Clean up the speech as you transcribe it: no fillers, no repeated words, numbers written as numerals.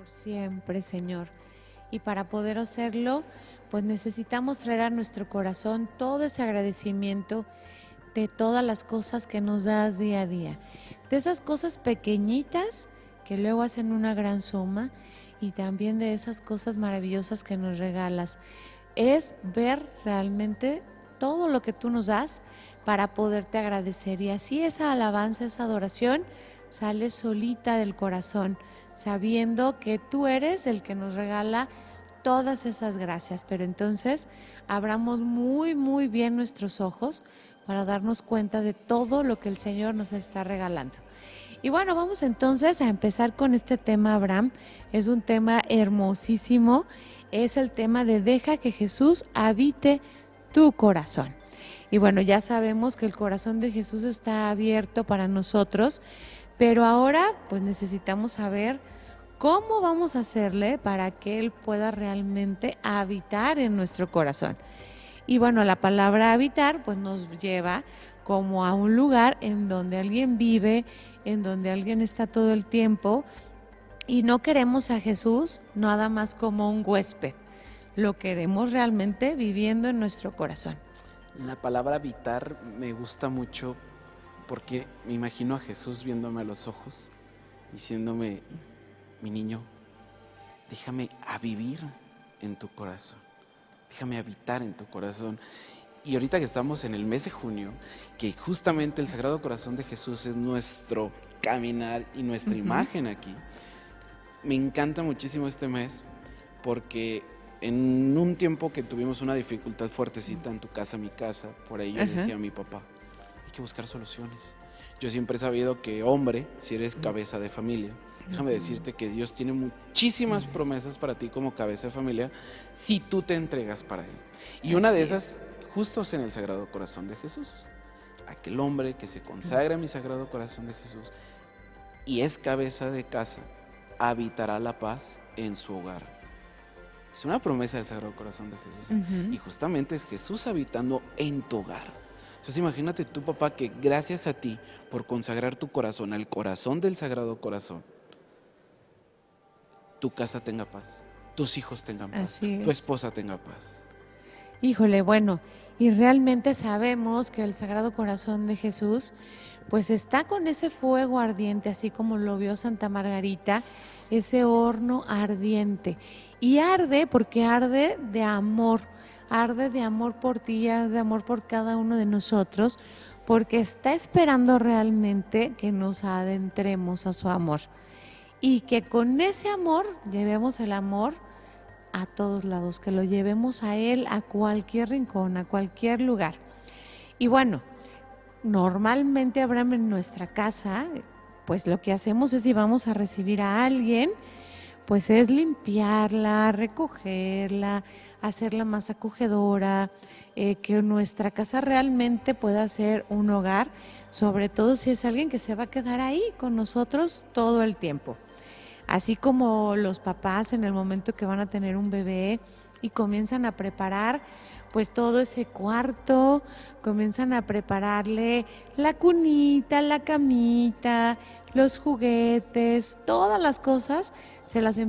siempre, Señor. Y para poder hacerlo, pues necesitamos traer a nuestro corazón todo ese agradecimiento de todas las cosas que nos das día a día, de esas cosas pequeñitas que luego hacen una gran suma y también de esas cosas maravillosas que nos regalas. Es ver realmente todo lo que tú nos das para poderte agradecer, y así esa alabanza, esa adoración sale solita del corazón, sabiendo que tú eres el que nos regala todas esas gracias. Pero entonces abramos muy bien nuestros ojos para darnos cuenta de todo lo que el Señor nos está regalando. Y bueno, vamos entonces a empezar con este tema, Abraham. Es un tema hermosísimo, es el tema de deja que Jesús habite tu corazón. Y bueno, ya sabemos que el corazón de Jesús está abierto para nosotros, pero ahora pues necesitamos saber cómo vamos a hacerle para que Él pueda realmente habitar en nuestro corazón. Y bueno, la palabra habitar pues nos lleva como a un lugar en donde alguien vive, en donde alguien está todo el tiempo, y no queremos a Jesús nada más como un huésped, lo queremos realmente viviendo en nuestro corazón. La palabra habitar me gusta mucho porque me imagino a Jesús viéndome a los ojos, diciéndome, mi niño, déjame a vivir en tu corazón, déjame habitar en tu corazón. Y ahorita que estamos en el mes de junio, que justamente el Sagrado Corazón de Jesús es nuestro caminar y nuestra imagen aquí, me encanta muchísimo este mes porque en un tiempo que tuvimos una dificultad fuertecita en tu casa, mi casa, por ahí yo decía a mi papá, hay que buscar soluciones. Yo siempre he sabido que, hombre, si eres cabeza de familia, déjame decirte que Dios tiene muchísimas promesas para ti como cabeza de familia si tú te entregas para Él. Y una de esas, justo es en el Sagrado Corazón de Jesús. Aquel hombre que se consagra a mi Sagrado Corazón de Jesús y es cabeza de casa, habitará la paz en su hogar. Es una promesa del Sagrado Corazón de Jesús. Y justamente es Jesús habitando en tu hogar. Entonces imagínate tú, papá, que gracias a ti por consagrar tu corazón al corazón del Sagrado Corazón, tu casa tenga paz, tus hijos tengan paz, tu esposa tenga paz. Híjole, bueno, y realmente sabemos que el Sagrado Corazón de Jesús pues está con ese fuego ardiente, así como lo vio Santa Margarita, ese horno ardiente. Y arde porque arde de amor por ti, arde de amor por cada uno de nosotros, porque está esperando realmente que nos adentremos a su amor. Y que con ese amor llevemos el amor a todos lados, que lo llevemos a Él, a cualquier rincón, a cualquier lugar. Y bueno, normalmente, Abraham, en nuestra casa, pues lo que hacemos es, si vamos a recibir a alguien, pues es limpiarla, recogerla, hacerla más acogedora, que nuestra casa realmente pueda ser un hogar, sobre todo si es alguien que se va a quedar ahí con nosotros todo el tiempo. Así como los papás en el momento que van a tener un bebé y comienzan a preparar pues todo ese cuarto, comienzan a prepararle la cunita, la camita, los juguetes, todas las cosas, se las